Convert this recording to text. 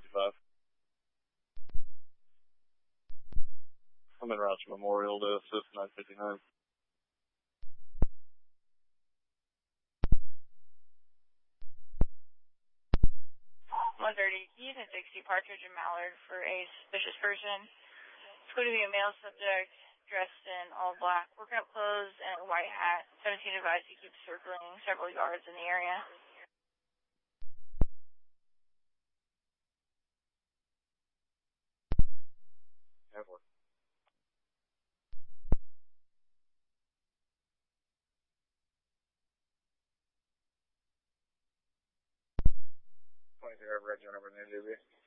955. I'm en route to Memorial to assist 959. 130 Keys and 60 Partridge and Mallard for a suspicious person. It's going to be a male subject dressed in all black, workout clothes and a white hat. 17 advised to keep circling several yards in the area. Airport. 20 Red Zone over near Doobie.